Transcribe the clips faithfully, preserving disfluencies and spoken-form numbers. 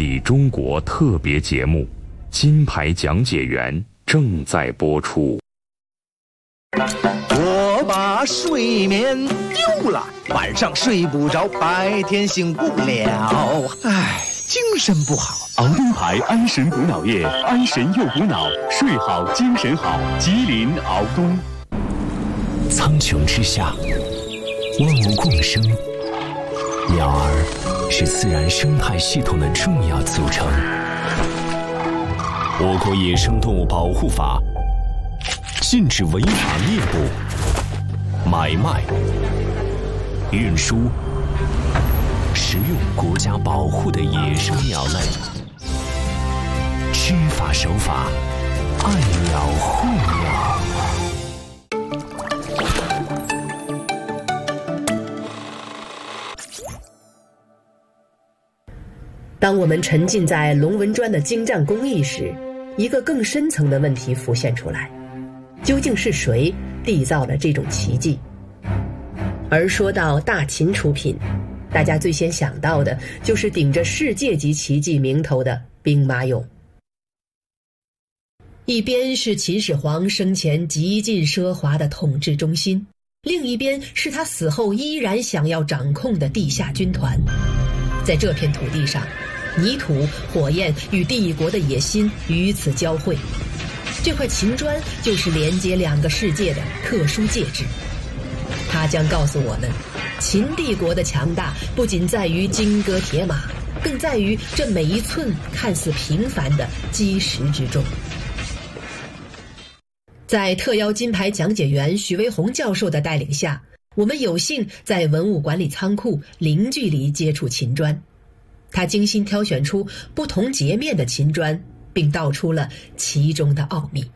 理中国特别节目《金牌讲解员》正在播出。 我把睡眠丢了，晚上睡不着，白天醒不了，唉，精神不好。 熬东牌安神补脑液，安神又补脑，睡好精神好。吉林熬东。 苍穹之下，万物共生，鸟儿是自然生态系统的重要组成。我国野生动物保护法禁止违法猎捕、买卖、运输、食用国家保护的野生鸟类。知法守法，爱鸟护鸟。 当我们沉浸在龙纹砖的精湛工艺时，一个更深层的问题浮现出来：究竟是谁缔造了这种奇迹？而说到大秦出品，大家最先想到的就是顶着世界级奇迹名头的兵马俑。一边是秦始皇生前极尽奢华的统治中心，另一边是他死后依然想要掌控的地下军团。在这片土地上，泥土、火焰与帝国的野心与此交汇。这块秦砖就是连接两个世界的特殊介质，它将告诉我们，秦帝国的强大不仅在于金戈铁马，更在于这每一寸看似平凡的基石之中。在特邀金牌讲解员许巍宏教授的带领下，我们有幸在文物管理仓库零距离接触秦砖。他精心挑选出不同截面的秦砖，并道出了其中的奥秘。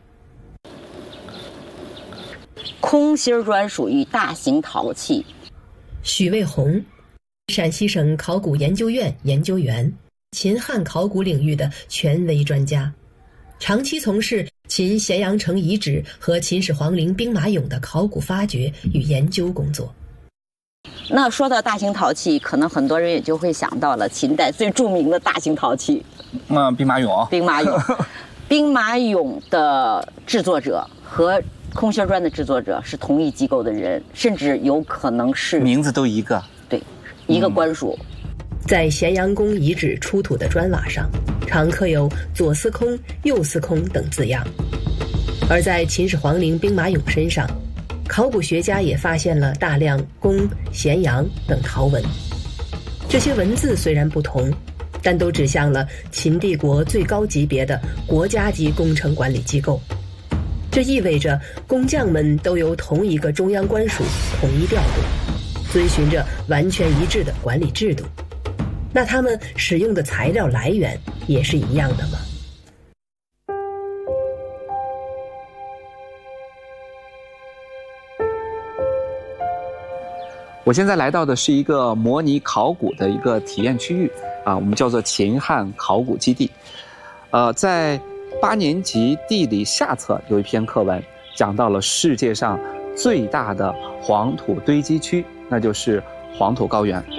空心砖属于大型陶器。 许巍宏，陕西省考古研究院研究员，秦汉考古领域的权威专家，长期从事秦咸阳城遗址和秦始皇陵兵马俑的考古发掘与研究工作。 那说到大型陶器，可能很多人也就会想到了秦代最著名的大型陶器， 嗯，兵马俑。 兵马俑，兵马俑的制作者和空心砖的制作者是同一机构的人，甚至有可能是名字都一个。 对，一个官署。 在咸阳宫遗址出土的砖瓦上，常刻有左司空、右司空等字样。而在秦始皇陵兵马俑身上，考古学家也发现了大量公、咸阳等陶文。这些文字虽然不同，但都指向了秦帝国最高级别的国家级工程管理机构。这意味着工匠们都由同一个中央官署统一调度，遵循着完全一致的管理制度。那他们使用的材料来源也是一样的吗？ 我现在来到的是一个模拟考古的一个体验区域啊，我们叫做秦汉考古基地。呃，在八年级地理下册有一篇课文，讲到了世界上最大的黄土堆积区，那就是黄土高原。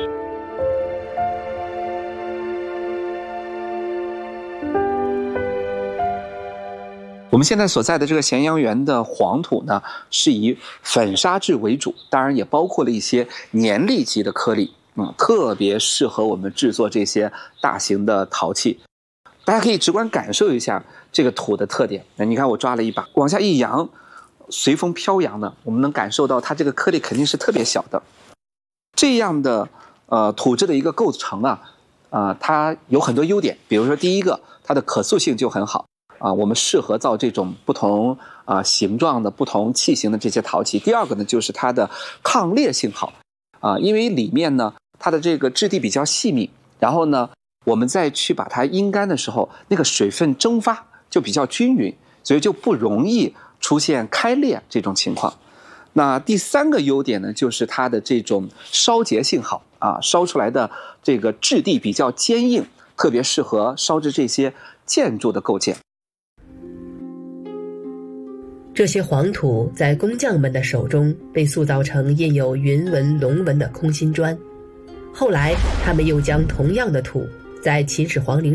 我们现在所在的这个咸阳园的黄土呢，是以粉砂质为主，当然也包括了一些粘粒级的颗粒，嗯，特别适合我们制作这些大型的陶器。大家可以直观感受一下这个土的特点。那你看我抓了一把，往下一扬，随风飘扬的，我们能感受到它这个颗粒肯定是特别小的。这样的呃土质的一个构成啊，啊、呃，它有很多优点，比如说第一个，它的可塑性就很好。啊，我们适合造这种不同啊形状的、不同器型的这些陶器。第二个呢，就是它的抗裂性好，啊，因为里面呢它的这个质地比较细密，然后呢我们再去把它阴干的时候，那个水分蒸发就比较均匀，所以就不容易出现开裂这种情况。那第三个优点呢，就是它的这种烧结性好啊，烧出来的这个质地比较坚硬，特别适合烧制这些建筑的构件。 这些黄土在工匠们的手中被塑造成印有云纹、龙纹的空心砖，后来他们又将同样的土在秦始皇陵